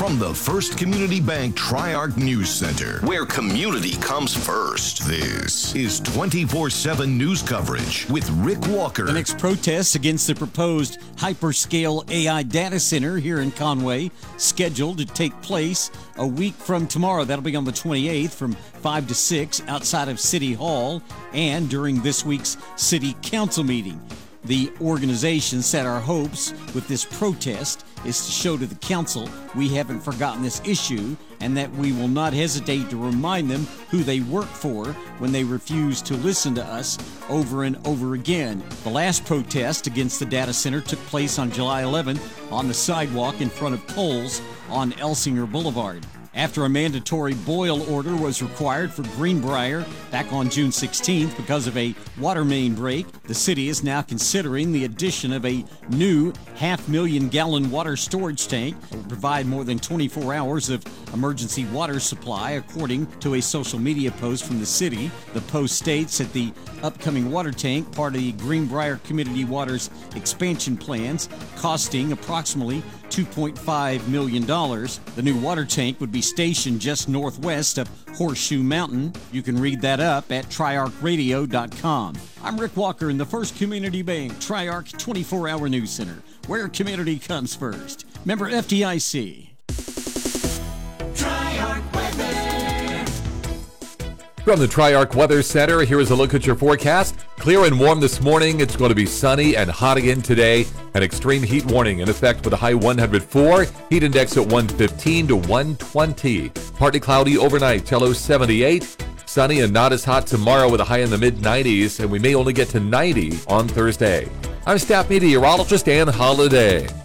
from the First Community Bank Tri-Arc News Center, where community comes first. This is 24/7 news coverage with Rick Walker. The next protest against the proposed hyperscale AI data center here in Conway, scheduled to take place a week from tomorrow. That'll be on the 28th from 5 to 6 outside of City Hall and during this week's City Council meeting. The organization said our hopes with this protest is to show to the council we haven't forgotten this issue and that we will not hesitate to remind them who they work for when they refuse to listen to us over and over again. The last protest against the data center took place on July 11th on the sidewalk in front of Kohl's on Elsinger Boulevard. After a mandatory boil order was required for Greenbrier back on June 16th because of a water main break, the city is now considering the addition of a new 500,000-gallon water storage tank that will provide more than 24 hours of emergency water supply, according to a social media post from the city. The post states that the upcoming water tank, part of the Greenbrier Community Waters expansion plans, costing approximately $2.5 million. The new water tank would be stationed just northwest of Horseshoe Mountain. You can read that up at triarchradio.com. I'm Rick Walker in the First Community Bank Tri-Arc 24-hour news center, where community comes first. Member FDIC. From the Tri-Arc Weather Center, here is a look at your forecast. Clear and warm this morning. It's going to be sunny and hot again today. An extreme heat warning in effect with a high 104. Heat index at 115 to 120. Partly cloudy overnight, low 78. Sunny and not as hot tomorrow with a high in the mid-90s, and we may only get to 90 on Thursday. I'm staff meteorologist Ann Holliday.